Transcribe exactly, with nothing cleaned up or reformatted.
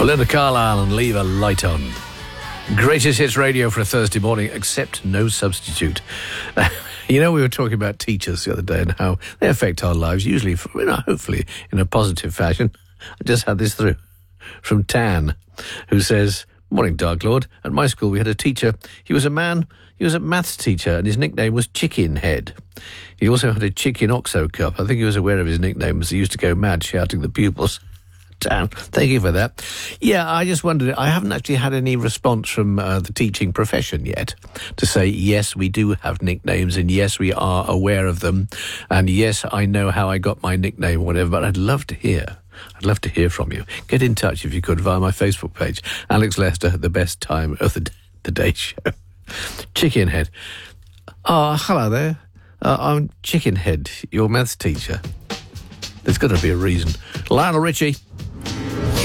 Belinda Carlisle and Leave a Light On. Greatest hits radio for a Thursday morning, except no substitute. You know, we were talking about teachers the other day and how they affect our lives, usually, you know, hopefully, in a positive fashion. I just had this through from Tan, who says, "Morning, Dark Lord. At my school, we had a teacher. He was a man. He was a maths teacher, and his nickname was Chicken Head. He also had a chicken Oxo cup. I think he was aware of his nickname, as he used to go mad shouting the pupils." Tan, thank you for that. Yeah, I just wondered, I haven't actually had any response from uh, the teaching profession yet to say, yes, we do have nicknames, and yes, we are aware of them, and yes, I know how I got my nickname or whatever, but I'd love to hear. I'd love to hear from you. Get in touch if you could via my Facebook page, Alex Lester, the best time of the, the day show. Chicken Head. Oh, hello there. Uh, I'm Chicken Head, your maths teacher. There's got to be a reason. Lionel Richie.